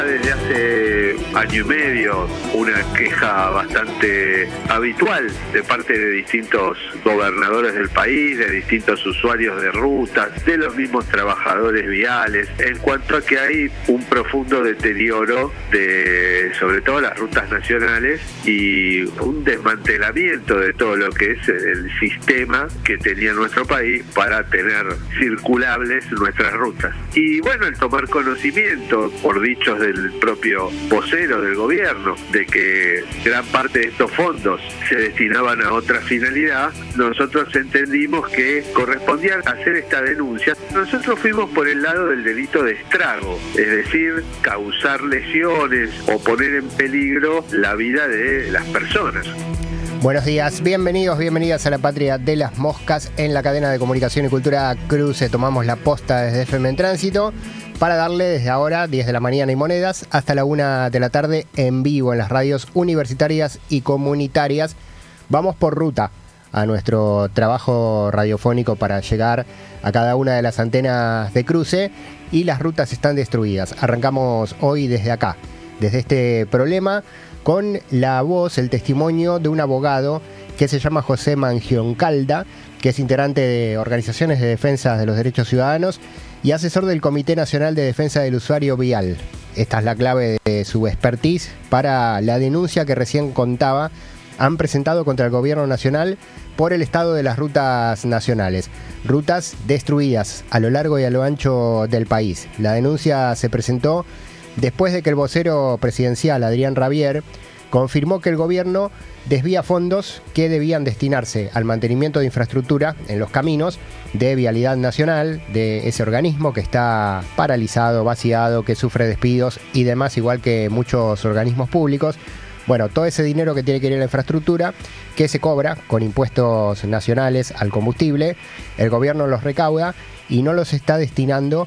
Desde hace año y medio, una queja bastante habitual de parte de distintos gobernadores del país, de distintos usuarios de rutas, de los mismos trabajadores viales, en cuanto a que hay un profundo deterioro de, sobre todo, las rutas nacionales y un desmantelamiento de todo lo que es el sistema que tenía nuestro país para tener circulables nuestras rutas. Y bueno, el tomar conocimiento, por dichos del propio vocero del gobierno, de que gran parte de estos fondos se destinaban a otra finalidad, nosotros entendimos que correspondía hacer esta denuncia. Nosotros fuimos por el lado del delito de estrago, es decir, causar lesiones o poner en peligro la vida de las personas. Buenos días, bienvenidas a la patria de las moscas en la cadena de comunicación y cultura Cruce. Tomamos la posta desde FM en Tránsito para darle desde ahora, 10 de la mañana y monedas, hasta la 1 de la tarde en vivo en las radios universitarias y comunitarias. Vamos por ruta a nuestro trabajo radiofónico para llegar a cada una de las antenas de Cruce y las rutas están destruidas. Arrancamos hoy desde acá, desde este problema, con la voz, el testimonio de un abogado que se llama José Mangioncalda, que es integrante de organizaciones de defensa de los derechos ciudadanos y asesor del Comité Nacional de Defensa del Usuario Vial. Esta es la clave de su expertise para la denuncia que recién contaba han presentado contra el gobierno nacional por el estado de las rutas nacionales. Rutas destruidas a lo largo y a lo ancho del país. La denuncia se presentó después de que el vocero presidencial, Adrián Rabier, confirmó que el gobierno desvía fondos que debían destinarse al mantenimiento de infraestructura en los caminos de Vialidad Nacional, de ese organismo que está paralizado, vaciado, que sufre despidos y demás, igual que muchos organismos públicos. Bueno, todo ese dinero que tiene que ir a la infraestructura, que se cobra con impuestos nacionales al combustible, el gobierno los recauda y no los está destinando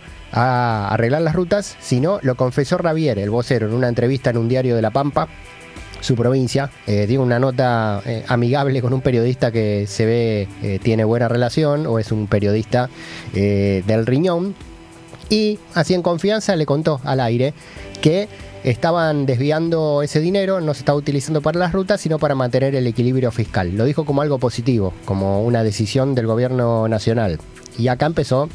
a arreglar las rutas, sino lo confesó Rabier, el vocero, en una entrevista en un diario de La Pampa, su provincia. Dio una nota amigable con un periodista que se ve tiene buena relación o es un periodista del riñón, y así en confianza le contó al aire que estaban desviando ese dinero, no se estaba utilizando para las rutas, sino para mantener el equilibrio fiscal. Lo dijo como algo positivo, como una decisión del gobierno nacional. Y acá empezó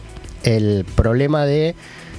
el problema de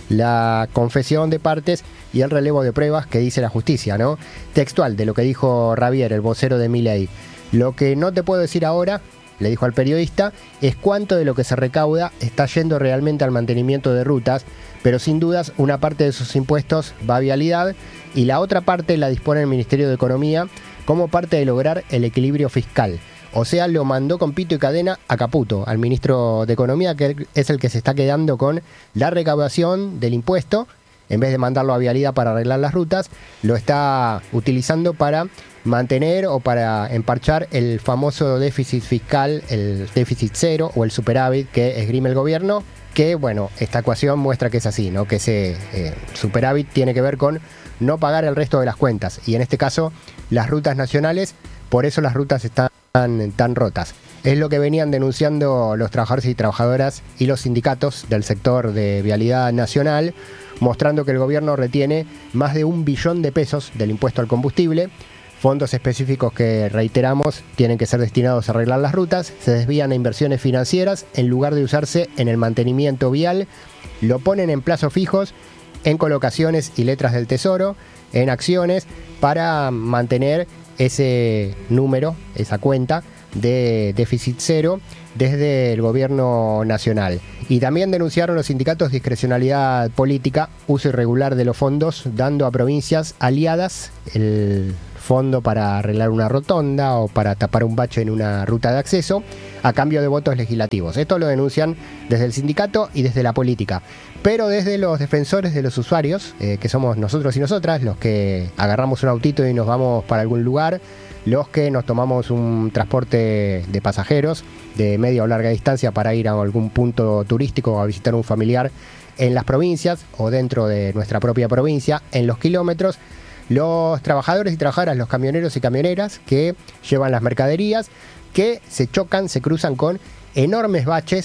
la confesión de partes y el relevo de pruebas que dice la justicia, ¿no? Textual de lo que dijo Rabier, el vocero de Milei. Lo que no te puedo decir ahora, le dijo al periodista, es cuánto de lo que se recauda está yendo realmente al mantenimiento de rutas, pero sin dudas una parte de sus impuestos va a vialidad y la otra parte la dispone el Ministerio de Economía como parte de lograr el equilibrio fiscal. O sea, lo mandó con pito y cadena a Caputo, al ministro de Economía, que es el que se está quedando con la recaudación del impuesto. En vez de mandarlo a vialidad para arreglar las rutas, lo está utilizando para mantener o para emparchar el famoso déficit fiscal, el déficit cero o el superávit que esgrime el gobierno, que bueno, esta ecuación muestra que es así, ¿no? Que ese superávit tiene que ver con no pagar el resto de las cuentas, y en este caso las rutas nacionales, por eso las rutas están tan rotas. Es lo que venían denunciando los trabajadores y trabajadoras y los sindicatos del sector de Vialidad Nacional, mostrando que el gobierno retiene más de 1 billón de pesos del impuesto al combustible, fondos específicos que, reiteramos, tienen que ser destinados a arreglar las rutas, se desvían a inversiones financieras en lugar de usarse en el mantenimiento vial, lo ponen en plazos fijos, en colocaciones y letras del Tesoro, en acciones para mantener ese número, esa cuenta de déficit cero desde el gobierno nacional. Y también denunciaron los sindicatos discrecionalidad política, uso irregular de los fondos, dando a provincias aliadas el fondo para arreglar una rotonda o para tapar un bache en una ruta de acceso a cambio de votos legislativos. Esto lo denuncian desde el sindicato y desde la política, pero desde los defensores de los usuarios, que somos nosotros y nosotras, los que agarramos un autito y nos vamos para algún lugar, los que nos tomamos un transporte de pasajeros de media o larga distancia para ir a algún punto turístico o a visitar un familiar en las provincias o dentro de nuestra propia provincia, en los kilómetros, los trabajadores y trabajadoras, los camioneros y camioneras que llevan las mercaderías, que se chocan, se cruzan con enormes baches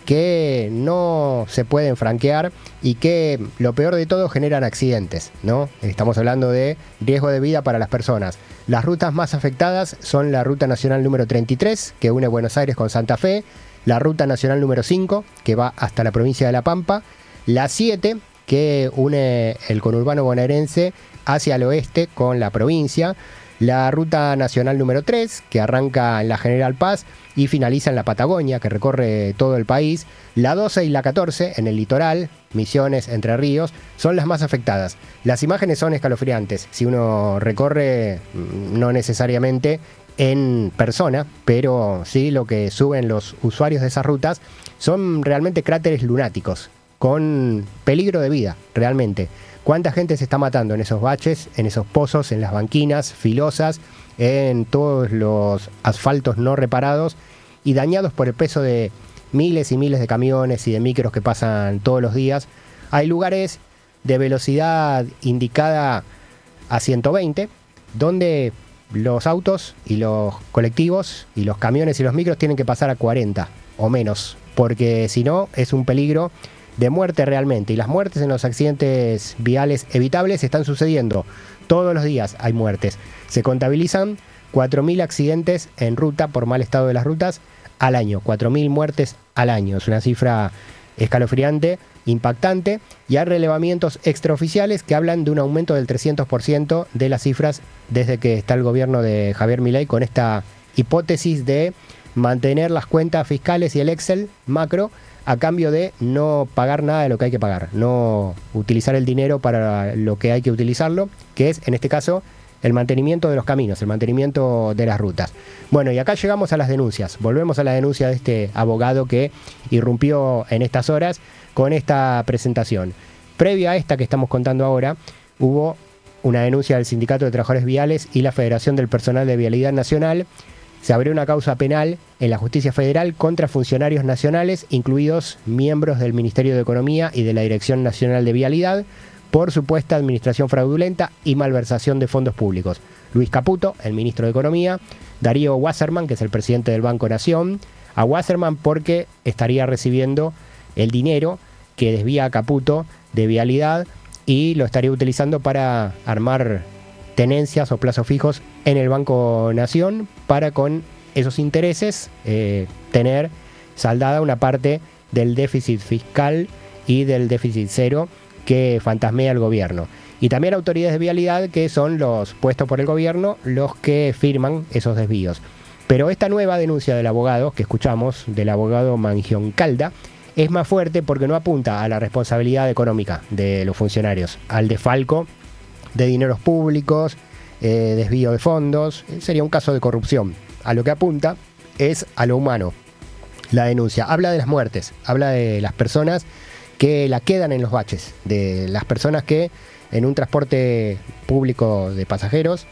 que no se pueden franquear y que, lo peor de todo, generan accidentes, ¿no? Estamos hablando de riesgo de vida para las personas. Las rutas más afectadas son la Ruta Nacional número 33, que une Buenos Aires con Santa Fe, la Ruta Nacional número 5, que va hasta la provincia de La Pampa, la 7, que une el conurbano bonaerense hacia el oeste con la provincia, la Ruta Nacional número 3, que arranca en la General Paz y finaliza en la Patagonia, que recorre todo el país. La 12 y la 14, en el litoral, Misiones, Entre Ríos, son las más afectadas. Las imágenes son escalofriantes. Si uno recorre, no necesariamente en persona, pero sí lo que suben los usuarios de esas rutas son realmente cráteres lunáticos, con peligro de vida, realmente. ¿Cuánta gente se está matando en esos baches, en esos pozos, en las banquinas filosas, en todos los asfaltos no reparados y dañados por el peso de miles y miles de camiones y de micros que pasan todos los días? Hay lugares de velocidad indicada a 120, donde los autos y los colectivos y los camiones y los micros tienen que pasar a 40 o menos, porque si no es un peligro de muerte realmente. Y las muertes en los accidentes viales evitables están sucediendo. Todos los días hay muertes. Se contabilizan 4.000 accidentes en ruta por mal estado de las rutas al año. 4.000 muertes al año. Es una cifra escalofriante, impactante, y hay relevamientos extraoficiales que hablan de un aumento del 300% de las cifras desde que está el gobierno de Javier Milei con esta hipótesis de mantener las cuentas fiscales y el Excel macro a cambio de no pagar nada de lo que hay que pagar, no utilizar el dinero para lo que hay que utilizarlo, que es, en este caso, el mantenimiento de los caminos, el mantenimiento de las rutas. Bueno, y acá llegamos a las denuncias. Volvemos a la denuncia de este abogado que irrumpió en estas horas con esta presentación. Previa a esta que estamos contando ahora, hubo una denuncia del Sindicato de Trabajadores Viales y la Federación del Personal de Vialidad Nacional. Se abrió una causa penal en la Justicia Federal contra funcionarios nacionales, incluidos miembros del Ministerio de Economía y de la Dirección Nacional de Vialidad, por supuesta administración fraudulenta y malversación de fondos públicos. Luis Caputo, el ministro de Economía; Darío Wasserman, que es el presidente del Banco Nación. A Wasserman porque estaría recibiendo el dinero que desvía a Caputo de Vialidad y lo estaría utilizando para armar tenencias o plazos fijos en el Banco Nación para, con esos intereses, tener saldada una parte del déficit fiscal y del déficit cero que fantasmea el gobierno. Y también autoridades de vialidad, que son los puestos por el gobierno los que firman esos desvíos. Pero esta nueva denuncia del abogado que escuchamos, del abogado Mangioncalda, es más fuerte porque no apunta a la responsabilidad económica de los funcionarios, al desfalco de dineros públicos, desvío de fondos. Sería un caso de corrupción. A lo que apunta es a lo humano. La denuncia habla de las muertes, habla de las personas que la quedan en los baches, de las personas que en un transporte público de pasajeros,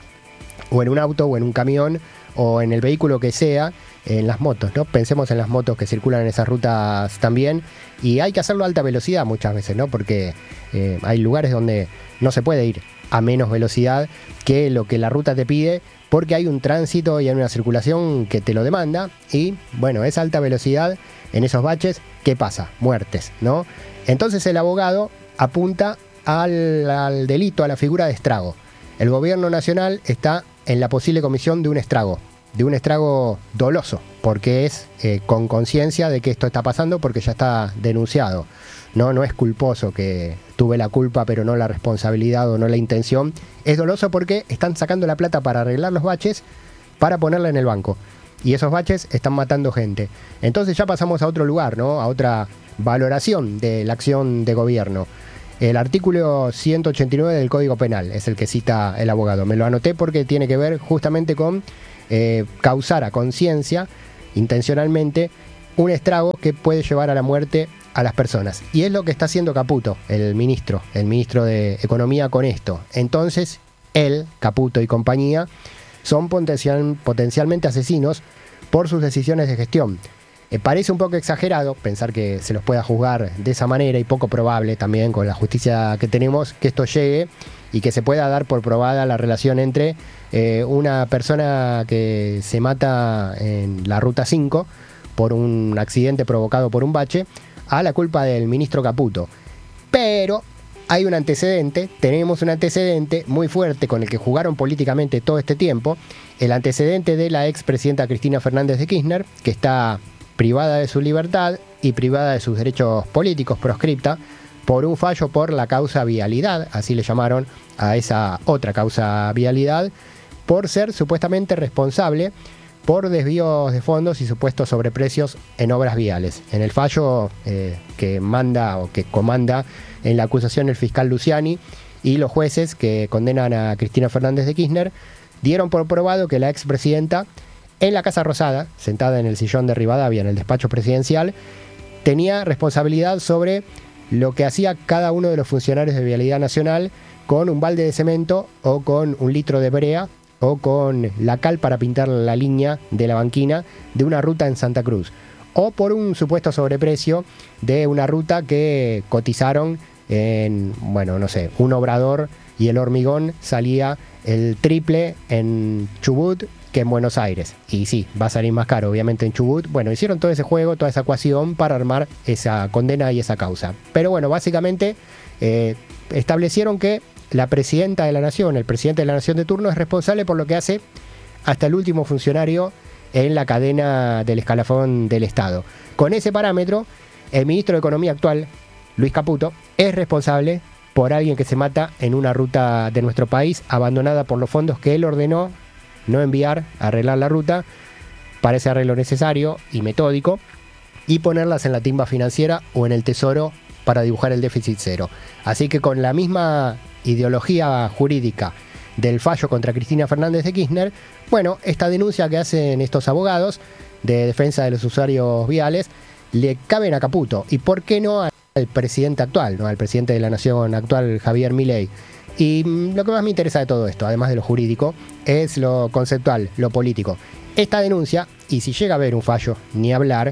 o en un auto, o en un camión, o en el vehículo que sea, en las motos, ¿no? Pensemos en las motos que circulan en esas rutas también, y hay que hacerlo a alta velocidad muchas veces, ¿no? Porque hay lugares donde no se puede ir a menos velocidad que lo que la ruta te pide, porque hay un tránsito y hay una circulación que te lo demanda, y bueno, esa alta velocidad en esos baches, ¿qué pasa? Muertes, ¿no? Entonces el abogado apunta al delito, a la figura de estrago. El gobierno nacional está en la posible comisión de un estrago doloso, porque es con conciencia de que esto está pasando, porque ya está denunciado. No es culposo, que tuve la culpa pero no la responsabilidad o no la intención. Es doloso porque están sacando la plata para arreglar los baches, para ponerla en el banco. Y esos baches están matando gente. Entonces ya pasamos a otro lugar, ¿no? A otra valoración de la acción de gobierno. El artículo 189 del Código Penal es el que cita el abogado. Me lo anoté porque tiene que ver justamente con causar a conciencia, intencionalmente, un estrago que puede llevar a la muerte a las personas. Y es lo que está haciendo Caputo, el ministro de Economía, con esto. Entonces, él, Caputo y compañía, son potencialmente asesinos por sus decisiones de gestión. Parece un poco exagerado pensar que se los pueda juzgar de esa manera, y poco probable también con la justicia que tenemos que esto llegue y que se pueda dar por probada la relación entre una persona que se mata en la Ruta 5 por un accidente provocado por un bache, a la culpa del ministro Caputo. Pero hay un antecedente, tenemos un antecedente muy fuerte con el que jugaron políticamente todo este tiempo, el antecedente de la expresidenta Cristina Fernández de Kirchner, que está privada de su libertad y privada de sus derechos políticos, proscripta, por un fallo por la causa vialidad, así le llamaron a esa otra causa vialidad, por ser supuestamente responsable por desvíos de fondos y supuestos sobreprecios en obras viales. En el fallo que manda o que comanda en la acusación el fiscal Luciani y los jueces que condenan a Cristina Fernández de Kirchner, dieron por probado que la expresidenta, en la Casa Rosada, sentada en el sillón de Rivadavia, en el despacho presidencial, tenía responsabilidad sobre lo que hacía cada uno de los funcionarios de Vialidad Nacional con un balde de cemento o con un litro de brea o con la cal para pintar la línea de la banquina de una ruta en Santa Cruz, o por un supuesto sobreprecio de una ruta que cotizaron en, bueno, no sé, un obrador y el hormigón salía el triple en Chubut que en Buenos Aires. Y sí, va a salir más caro, obviamente, en Chubut. Bueno, hicieron todo ese juego, toda esa ecuación para armar esa condena y esa causa. Pero bueno, básicamente establecieron que la presidenta de la Nación, el presidente de la Nación de turno, es responsable por lo que hace hasta el último funcionario en la cadena del escalafón del Estado. Con ese parámetro, el ministro de Economía actual, Luis Caputo, es responsable por alguien que se mata en una ruta de nuestro país, abandonada por los fondos que él ordenó no enviar a arreglar la ruta, para ese arreglo necesario y metódico, y ponerlas en la timba financiera o en el tesoro para dibujar el déficit cero. Así que con la misma ideología jurídica del fallo contra Cristina Fernández de Kirchner, bueno, esta denuncia que hacen estos abogados de defensa de los usuarios viales le caben a Caputo. ¿Y por qué no al presidente actual, no al presidente de la Nación actual, Javier Milei? Y lo que más me interesa de todo esto, además de lo jurídico, es lo conceptual, lo político. Esta denuncia, y si llega a haber un fallo, ni hablar,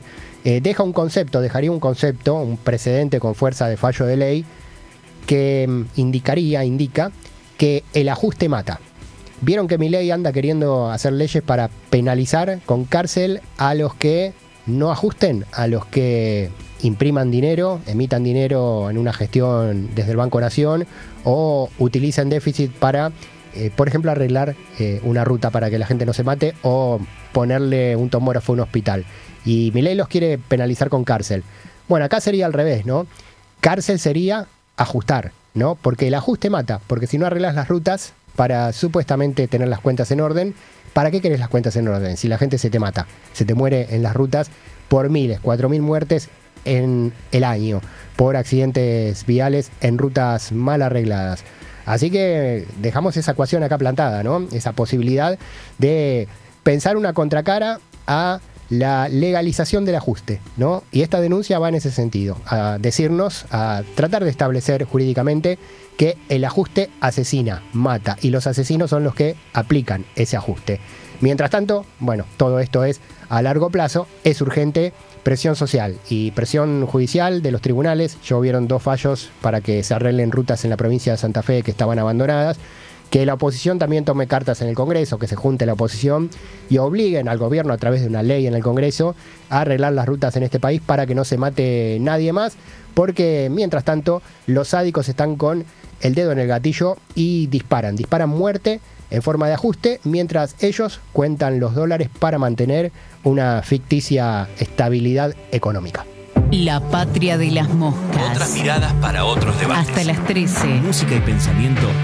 dejaría un concepto, un precedente con fuerza de fallo de ley, que indica que el ajuste mata. Vieron que Milei anda queriendo hacer leyes para penalizar con cárcel a los que no ajusten, a los que impriman dinero, emitan dinero en una gestión desde el Banco Nación o utilicen déficit para, por ejemplo, arreglar una ruta para que la gente no se mate o ponerle un tomógrafo a un hospital. Y Milei los quiere penalizar con cárcel. Bueno, acá sería al revés, ¿no? Cárcel sería ajustar, ¿no? Porque el ajuste mata, porque si no arreglas las rutas para supuestamente tener las cuentas en orden, ¿para qué querés las cuentas en orden? Si la gente se te mata, se te muere en las rutas por miles, 4.000 muertes en el año, por accidentes viales en rutas mal arregladas. Así que dejamos esa ecuación acá plantada, ¿no? Esa posibilidad de pensar una contracara a la legalización del ajuste, ¿no? Y esta denuncia va en ese sentido, a decirnos, a tratar de establecer jurídicamente que el ajuste asesina, mata, y los asesinos son los que aplican ese ajuste. Mientras tanto, bueno, todo esto es a largo plazo, es urgente presión social y presión judicial de los tribunales. Ya hubieron 2 fallos para que se arreglen rutas en la provincia de Santa Fe que estaban abandonadas. Que la oposición también tome cartas en el Congreso, que se junte la oposición y obliguen al gobierno a través de una ley en el Congreso a arreglar las rutas en este país para que no se mate nadie más, porque mientras tanto los sádicos están con el dedo en el gatillo y disparan muerte en forma de ajuste, mientras ellos cuentan los dólares para mantener una ficticia estabilidad económica. La patria de las moscas. Otras miradas para otros debates. Hasta las 13. Música y pensamiento